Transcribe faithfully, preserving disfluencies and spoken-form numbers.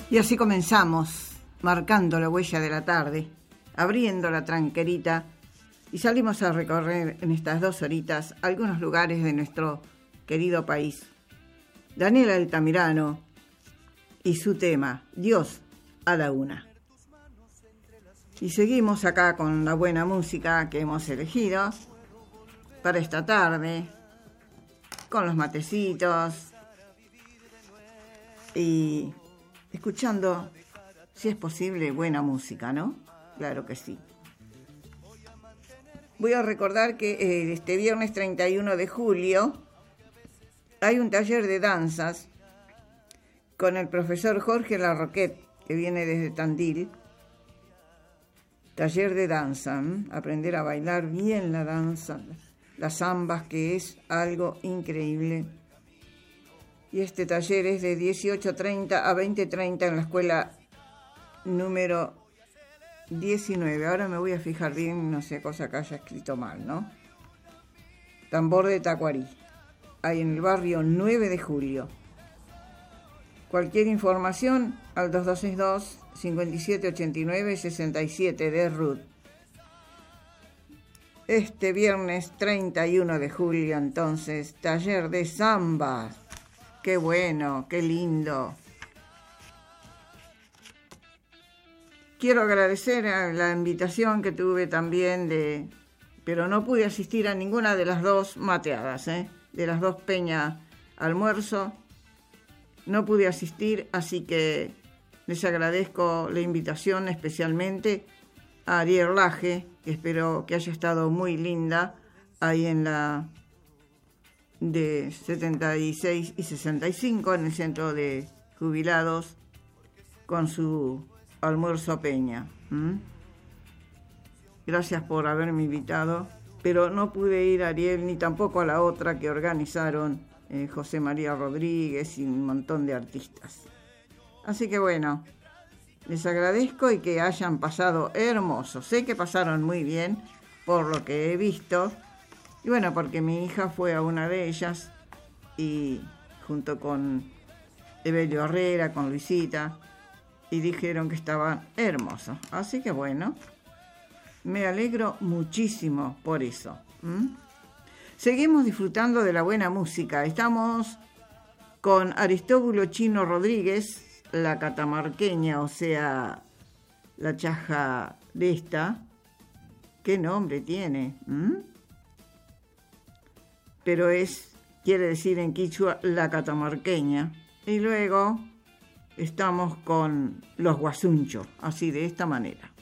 Y así comenzamos, marcando la huella de la tarde, abriendo la tranquerita y salimos a recorrer en estas dos horitas algunos lugares de nuestro querido país. Daniel Altamirano y su tema, Dios a la una. Y seguimos acá con la buena música que hemos elegido para esta tarde, con los matecitos y escuchando, si es posible, buena música, ¿no? Claro que sí. Voy a recordar que eh, este viernes treinta y uno de julio hay un taller de danzas con el profesor Jorge Larroquet, que viene desde Tandil. Taller de danza, ¿eh? Aprender a bailar bien la danza, las zambas, que es algo increíble. Y este taller es de dieciocho treinta a veinte treinta en la escuela número diecinueve. Ahora me voy a fijar bien, no sea cosa que haya escrito mal, ¿no? Tambor de Tacuarí. Ahí en el barrio nueve de julio. Cualquier información al dos dos seis dos, cinco siete ocho nueve, seis siete de Ruth. Este viernes treinta y uno de julio, entonces, taller de zambas. Qué bueno, qué lindo. Quiero agradecer a la invitación que tuve también de, pero no pude asistir a ninguna de las dos mateadas, ¿eh? De las dos peñas almuerzo. No pude asistir, así que les agradezco la invitación especialmente a Ariel Laje, que espero que haya estado muy linda ahí en la de setenta y seis y sesenta y cinco en el centro de jubilados con su almuerzo peña. ¿Mm? Gracias por haberme invitado, pero no pude ir a Ariel ni tampoco a la otra que organizaron eh, José María Rodríguez y un montón de artistas. Así que bueno, les agradezco y que hayan pasado hermoso. Sé que pasaron muy bien por lo que he visto. Y bueno, porque mi hija fue a una de ellas y junto con Evelio Herrera, con Luisita, y dijeron que estaban hermosos. Así que bueno, me alegro muchísimo por eso. ¿Mm? Seguimos disfrutando de la buena música. Estamos con Aristóbulo Chino Rodríguez, la catamarqueña, o sea, la chaja de esta. ¿Qué nombre tiene? ¿Mm? Pero es, quiere decir en quichua, la catamarqueña. Y luego estamos con los guasunchos, así de esta manera.